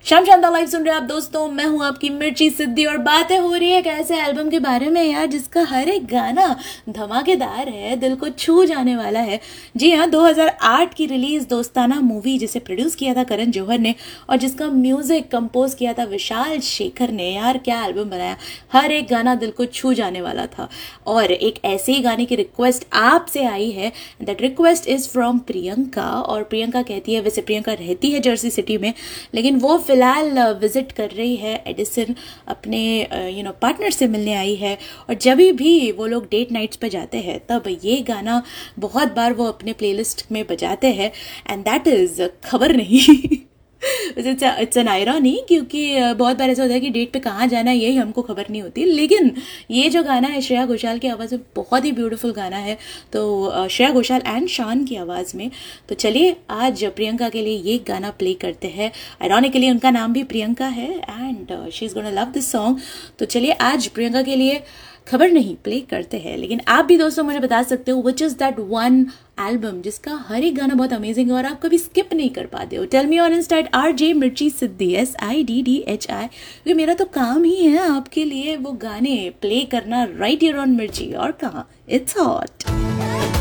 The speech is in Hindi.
शाम शांता लाइव सुन रहे हैं आप दोस्तों। मैं हूं आपकी मिर्ची सिद्धि और बातें हो रही है एक ऐसे एल्बम के बारे में यार जिसका हर एक गाना धमाकेदार है, दिल को छू जाने वाला है। जी हाँ, 2008 की रिलीज दोस्ताना मूवी जिसे प्रोड्यूस किया था करण जौहर ने और जिसका म्यूजिक कंपोज किया था विशाल शेखर ने। यार क्या एल्बम बनाया, हर एक गाना दिल को छू जाने वाला था। और एक ऐसे ही गाने की रिक्वेस्ट आपसे आई है, that request is from Priyanka. और प्रियंका कहती है, वैसे प्रियंका रहती है जर्सी सिटी में, लेकिन वो फिलहाल विजिट कर रही है एडिसन, अपने पार्टनर से मिलने आई है। और जब भी वो लोग डेट नाइट्स पर जाते हैं तब ये गाना बहुत बार वो अपने प्लेलिस्ट में बजाते हैं, एंड दैट इज खबर नहीं। इट्स एन आयरनी, क्योंकि बहुत बार ऐसा होता है कि डेट पे कहाँ जाना है यही हमको खबर नहीं होती। लेकिन ये जो गाना है श्रेया घोषाल की आवाज़ में, बहुत ही ब्यूटीफुल गाना है। तो श्रेया घोषाल एंड शान की आवाज़ में। तो चलिए आज प्रियंका के लिए ये गाना प्ले करते हैं। आयरॉनिकली उनका नाम भी प्रियंका है and she is gonna love this song. तो चलिए आज प्रियंका के लिए खबर नहीं प्ले करते हैं। लेकिन आप भी दोस्तों मुझे बता सकते हो which is that one album जिसका हर एक गाना बहुत अमेजिंग है और आप कभी स्किप नहीं कर पाते हो। Tell me on Insta RJ मिर्ची सिद्धि SIDDHI, क्योंकि मेरा तो काम ही है आपके लिए वो गाने प्ले करना राइट हियर ऑन मिर्ची। और कहाँ, इट्स हॉट।